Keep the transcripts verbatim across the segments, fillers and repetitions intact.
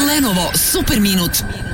Milenovo Super minut.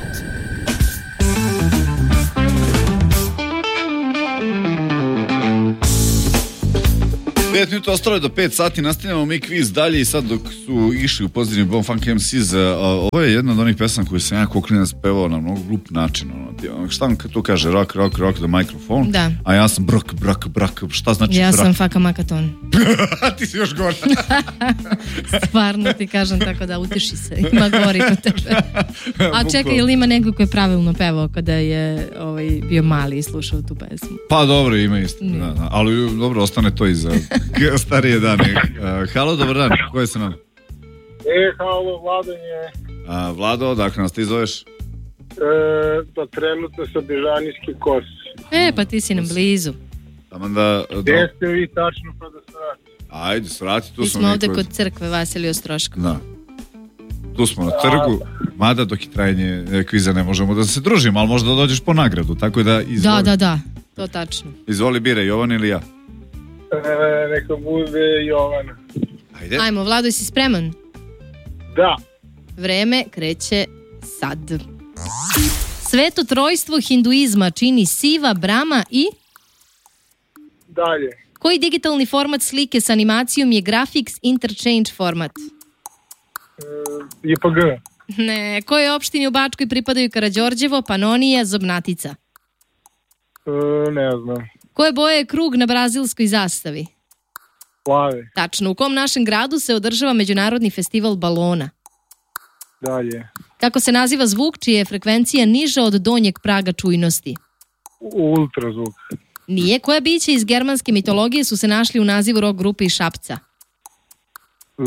pet minuta ostalo je do pet sati, nastavljamo mi kviz dalje i sad dok su išli u pozadini Bon Funk em si za, ovo je jedna od onih pesama koju sam ja kao klinac pevao na mnogo glup način, ono, šta vam to kaže, rock, rock, rock the microphone, da. A ja sam brak, brak, brak, šta znači ja brak? Ja sam faka makaton. Ti si još gora. Stvarno ti kažem, tako da utiši se, ima gori kod tebe. A čekaj, ili ima neko ko je pravilno pevao kada je ovaj, bio mali i slušao tu pesmu? Pa dobro, ima isto, da, da, ali dobro, ostane to i za starije dane. Uh, halo, dobar dan, ko je sa nama? E, halo, Vlado je. Uh, Vlado, dakle nas ti zoveš? E, pa trenutno sa Bežanijski kos. E, pa ti si nam blizu. Tamo da... Gdje ste vi tačno pa da svrati? Ajde, svrati, tu mi smo... smo ovde kroz... kod crkve Vasilij Ostroškog. Da. Tu smo na trgu, mada dok je trajanje kviza ne možemo da se družimo, ali možda dođeš po nagradu, tako da izvoli. Da, da, da, to tačno. Izvoli bire, Jovan ili ja? E, neka bude Jovana. Ajde. Ajmo, Vlado, si spreman? Da. Vreme kreće sad. Sveto trojstvo hinduizma čini Siva, Brahma i... Dalje. Koji digitalni format slike s animacijom je Graphics Interchange format? E, J P G. Ne, koje opštini u Bačkoj pripadaju Karađorđevo, Panonija, Zobnatica? E, ne znam. Koje boje je krug na brazilskoj zastavi? Plave. Tačno, u kom našem gradu se održava međunarodni festival balona? Dalje. Kako se naziva zvuk čija je frekvencija niža od donjeg praga čujnosti? Ultrazvuk. Nije. Koja bića iz germanske mitologije su se našli u nazivu rock grupe iz Šapca? E,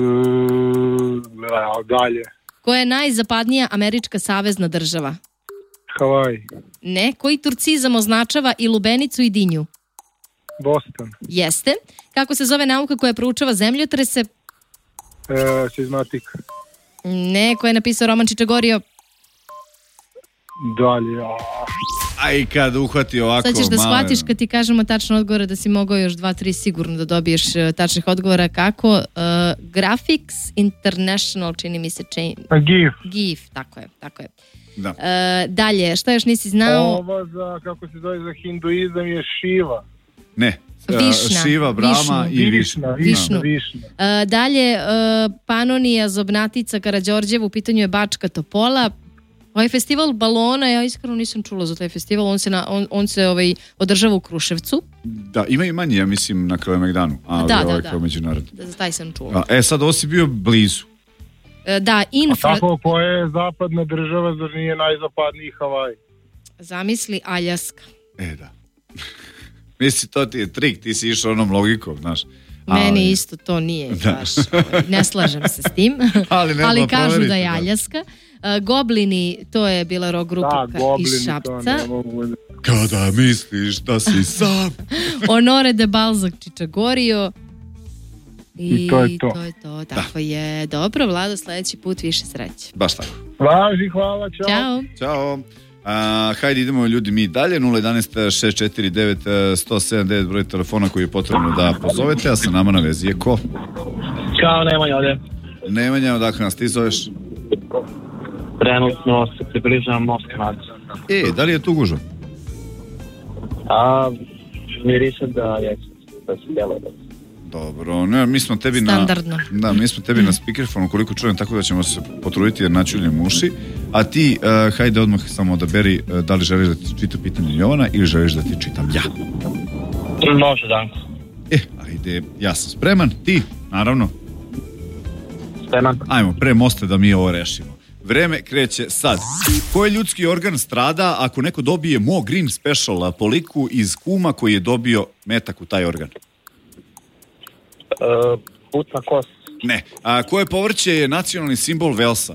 dalje. Koja je najzapadnija američka savezna država? Havaj. Ne. Koji turcizam označava i lubenicu i dinju? Boston. Jeste. Kako se zove nauka koja proučava zemljotrese? E, Seizmatika. Ne. Ko je napisao roman Čičagorio? Dalje. A i kad uhvati ovako... Sad ćeš da male... shvatiš kad ti kažemo tačno odgovore da si mogao još dva, tri sigurno da dobiješ uh, tačnih odgovora. Kako? Uh, Graphics International, čini mi se... Chain... GIF. GIF, tako je, tako je. Da. Uh, dalje, šta još nisi znao? Ova za, kako se zove za hinduizam je Šiva. Ne. Višna. Šiva, Brahma Višnu. i Višna. Višnu. Višna. Uh, dalje, uh, Panonija, Zobnatica, Karađorđevo, u pitanju je Bačka Topola. Ovaj festival balona, ja iskreno nisam čula za taj festival, on se, na, on, on se ovaj, održava u Kruševcu. Da, ima i manje, ja mislim, na Kalemegdanu. A, da, ovaj da, kao da. međunarodni. Da, za taj sam čula. E, sad ovo si bio blizu. Uh, da, infra... A tako, koja je zapadna država, zar nije najzapadniji Havaj? Zamisli Aljaska. E, da. Misli, to ti je trik, ti si išao onom logikom, znaš. Meni ali... isto to nije baš, ovaj, ne slažem se s tim, ali, ne, ali da kažu proverite, da je Aljaska. Uh, Goblini, to je bila rock grupa Da, Goblini, iz Šapca. Kada misliš da si sam. Honore de Balzac Čičagorio. I, I to je to. to je to, tako da. Je. Dobro, Vlado, sledeći put više sreće. Baš tako. Važi, hvala, čao. Ćao. Ćao. A, hajde idemo ljudi mi dalje. Nula jedanaest šest četiri devet sto sedam devet broj telefona koji je potrebno da pozovete, a sa nama na vezi je ko? Ćao, Nemanja ovdje. Nemanja, odakle nas ti zoveš? Trenutno se približavam Moskvac. E, da li je tu gužva? A miriše da je da se delo da. Dobro, ne, mi smo tebi Standardno. na Da, mi smo tebi na speakerfonu koliko čujem, tako da ćemo se potruditi jer načuljemo uši. A ti, uh, hajde odmah samo odaberi uh, da li želiš da ti čitam pitanje Jovana ili želiš da ti čitam ja. Može, da. E, ajde, ja sam spreman, ti, naravno. Spreman. Ajmo, pre mosta da mi ovo rešimo. Vreme kreće sad. Koji ljudski organ strada ako neko dobije Mo Green Special poliku iz kuma koji je dobio metak u taj organ? Uh, putna kost. Ne. A koje povrće je nacionalni simbol Velsa?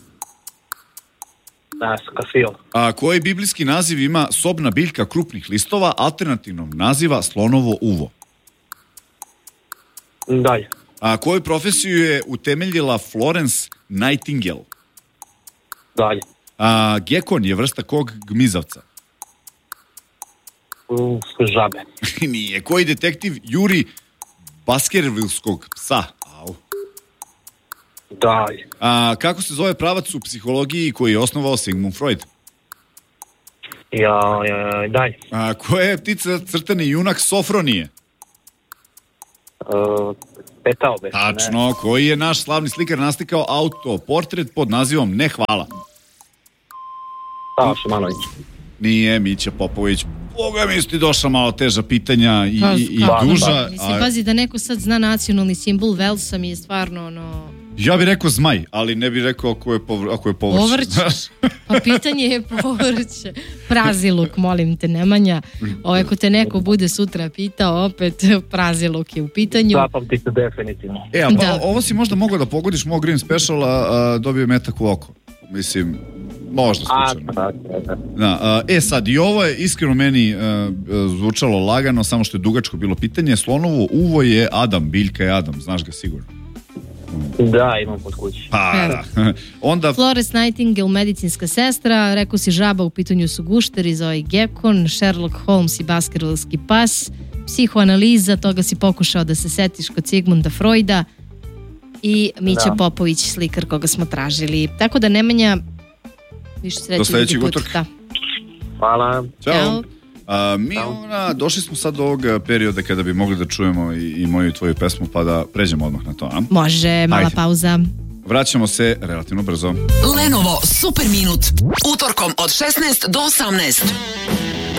Ne, kafil. A koji biblijski naziv ima sobna biljka krupnih listova alternativnom naziva slonovo uvo? Dalje. A koju profesiju je utemeljila Florence Nightingale? Dalje. A gekon je vrsta kog gmizavca? Uh, žabe. Nije. Koji detektiv juri Baskervilskog psa? Au. Daj. A, kako se zove pravac u psihologiji koji je osnovao Sigmund Freud? Ja, ja, daj. A, koja je ptica crtani junak Sofronije? Uh, petao bez. Tačno, ne. Koji je naš slavni slikar naslikao autoportret pod nazivom Ne hvala? Saša Manović. Nije, Mića Popović. Boga mi ti došla malo teža pitanja i, Pa, i, i kako, duža. Mislim, pazi da neko sad zna nacionalni simbol Velsa mi je stvarno ono... Ja bih rekao zmaj, ali ne bih rekao ako je, povr, ako je povrće. Povrće? Pa pitanje je povrće. Praziluk, molim te, Nemanja. Ovo, ako te neko bude sutra pitao, opet praziluk je u pitanju. Zapamti se definitivno. E, a pa Da. ovo si možda mogao da pogodiš moj Green Special, a, a dobio metak u oko. Mislim, možda A, slučajno. da, da. Da, a, e sad, i ovo je iskreno meni a, zvučalo lagano, samo što je dugačko bilo pitanje. Slonovo uvo je Adam, biljka je Adam, znaš ga sigurno. Da, imam kod kući. Pa, da. Onda... Florence Nightingale, medicinska sestra, rekao si žaba, u pitanju su gušteri, Zoe Gekon, Sherlock Holmes i baskervilski pas, psihoanaliza, toga si pokušao da se setiš kod Sigmunda Freuda i Mića Da. Popović, slikar koga smo tražili. Tako da, Nemanja, više sreće Do sledećeg drugi put. utorka. Da. Hvala. Ćao. Ćao. A, mi ona, došli smo sad do ovog perioda kada bi mogli da čujemo i, i moju i tvoju pesmu, pa da pređemo odmah na to, a? Može, mala Ajde. pauza. Vraćamo se relativno brzo. Lenovo Super Minut. Utorkom od šesnaest do osamnaest.